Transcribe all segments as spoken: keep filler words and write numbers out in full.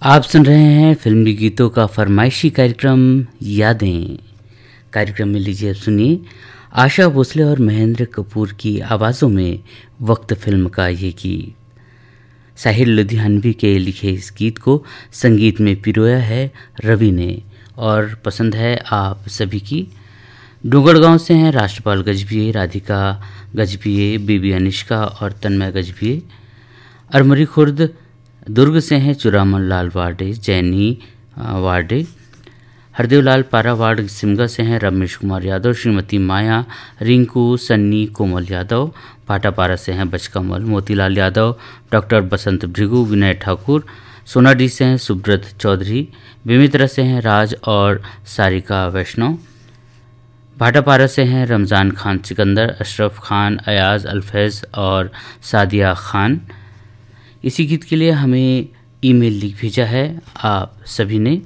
आप सुन रहे हैं फिल्मी गीतों का फरमाइशी कार्यक्रम यादें। कार्यक्रम में लीजिए अब सुनिए आशा भोसले और महेंद्र कपूर की आवाज़ों में वक्त फिल्म का ये गीत। साहिर लुधियानवी के लिखे इस गीत को संगीत में पिरोया है रवि ने और पसंद है आप सभी की। डोंगरगांव से हैं राष्ट्रपाल गजभिये, राधिका गजभिये, बीबी अनिष्का और तन्मय गजभिये। अरमरी खुर्द दुर्ग से हैं चुरामन लाल वार्डे, जैनी वार्डे। हरदेवलाल पारा वार्ड सिमगा से हैं रमेश कुमार यादव, श्रीमती माया, रिंकू, सन्नी, कोमल यादव। भाटापारा से हैं बचकमल, मोतीलाल यादव, डॉक्टर बसंत भृगु, विनय ठाकुर। सोनाडी से हैं सुब्रत चौधरी। बेमित्रा से हैं राज और सारिका वैष्णव। भाटापारा से हैं रमज़ान खान सिकंदर, अशरफ खान, अयाज अल्फैज़ और सादिया खान। इसी गीत के लिए हमें ईमेल लिख भेजा है आप सभी ने।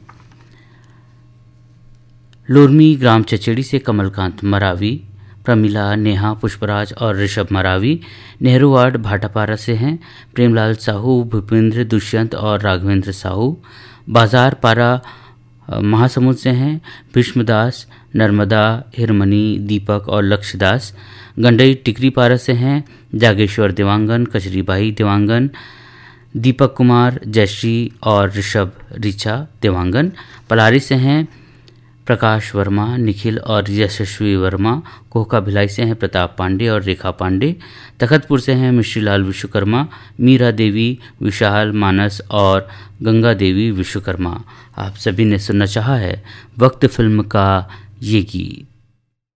लोरमी ग्राम चचेड़ी से कमलकांत मरावी, प्रमिला, नेहा, पुष्पराज और ऋषभ मरावी। नेहरू वार्ड भाटापारा से हैं प्रेमलाल साहू, भूपेंद्र, दुष्यंत और राघवेंद्र साहू। बाजार पारा महासमुंद से हैं भीष्मदास, नर्मदा, हिरमनी, दीपक और लक्ष्यदास। गंडई टिकरी पारा से हैं जागेश्वर देवांगन, कचरीबाई देवांगन, दीपक कुमार, जयश्री और ऋषभ ऋचा देवांगन। पलारी से हैं प्रकाश वर्मा, निखिल और यशस्वी वर्मा। कोहका भिलाई से हैं प्रताप पांडे और रेखा पांडे। तखतपुर से हैं मिश्रीलाल विश्वकर्मा, मीरा देवी, विशाल, मानस और गंगा देवी विश्वकर्मा। आप सभी ने सुनना चाहा है वक्त फिल्म का ये गीत।